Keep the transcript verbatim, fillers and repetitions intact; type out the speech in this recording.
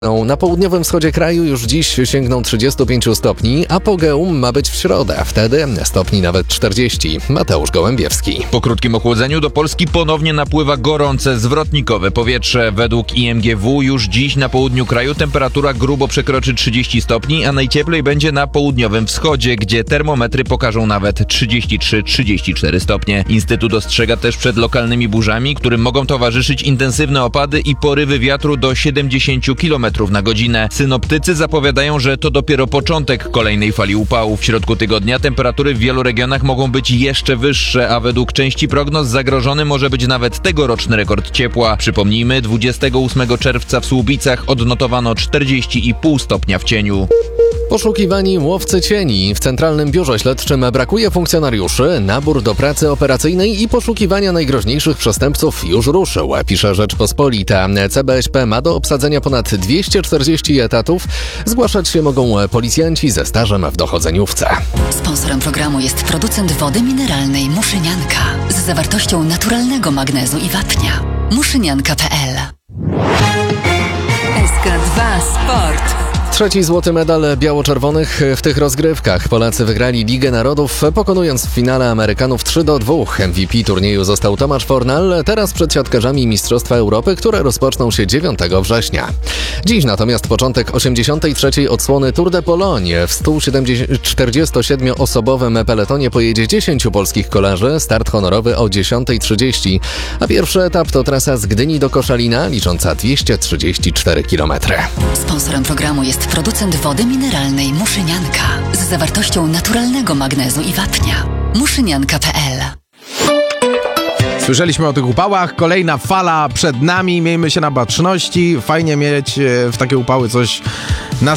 Na południowym wschodzie kraju już dziś sięgną trzydzieści pięć stopni, apogeum ma być w środę, wtedy stopni nawet czterdzieści. Mateusz Gołębiewski. Po krótkim ochłodzeniu do Polski ponownie napływa gorące, zwrotnikowe powietrze. Według I M G W już dziś na południu kraju temperatura grubo przekroczy trzydzieści stopni, a najcieplej będzie na południowym wschodzie, gdzie termometry pokażą nawet trzydzieści trzy trzydzieści cztery stopnie. Instytut ostrzega też przed lokalnymi burzami, którym mogą towarzyszyć intensywne opady i porywy wiatru do siedemdziesiąt kilometrów na godzinę. Synoptycy zapowiadają, że to dopiero początek kolejnej fali upałów. W środku tygodnia temperatury w wielu regionach mogą być jeszcze wyższe, a według części prognoz zagrożony może być nawet tegoroczny rekord ciepła. Przypomnijmy, dwudziestego ósmego czerwca w Słubicach odnotowano czterdzieści i pół stopnia w cieniu. Poszukiwani łowcy cieni. W Centralnym Biurze Śledczym brakuje funkcjonariuszy. Nabór do pracy operacyjnej i poszukiwania najgroźniejszych przestępców już ruszył, pisze Rzeczpospolita. C B S P ma do obsadzenia ponad dwieście czterdzieści etatów. Zgłaszać się mogą policjanci ze stażem w dochodzeniówce. Sponsorem programu jest producent wody mineralnej Muszynianka z zawartością naturalnego magnezu i wapnia. muszynianka kropka p l. S K dwa Sport. Trzeci złoty medal biało-czerwonych w tych rozgrywkach. Polacy wygrali Ligę Narodów, pokonując w finale Amerykanów trzy do dwóch. M V P turnieju został Tomasz Fornal, teraz przed siatkarzami Mistrzostwa Europy, które rozpoczną się dziewiątego września. Dziś natomiast początek osiemdziesiątej trzeciej odsłony Tour de Pologne. W stu czterdziestosiomioosobowym peletonie pojedzie dziesięciu polskich kolarzy, start honorowy o dziesiątej trzydzieści, a pierwszy etap to trasa z Gdyni do Koszalina, licząca dwieście trzydzieści cztery kilometry. Sponsorem programu jest producent wody mineralnej Muszynianka z zawartością naturalnego magnezu i wapnia. muszynianka kropka p l. Słyszeliśmy o tych upałach, kolejna fala przed nami, miejmy się na baczności, fajnie mieć w takie upały coś na